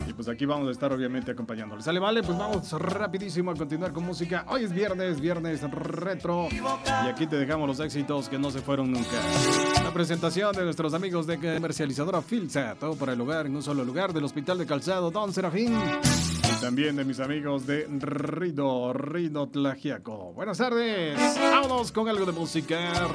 Y pues aquí vamos a estar obviamente acompañándoles. Sale, vale, pues vamos rapidísimo a continuar con música. Hoy es viernes retro. Y aquí te dejamos los éxitos que no se fueron nunca. La presentación de nuestros amigos de comercializadora Filsa. Todo para el hogar en un solo lugar. Del Hospital de Calzado Don Serafín. Y también de mis amigos de Rido Tlagiaco. Buenas tardes. Vámonos con algo de música.